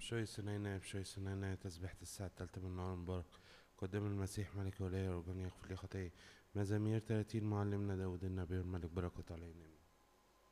بشوي سنينة تسبيحة الساعة الثالثة من النهار المبارك. قدام المسيح ملك ولاية ورجاني يغفر لي خطاياي. مزامير 30 معلمنا داود النبي والملك بركة علينا.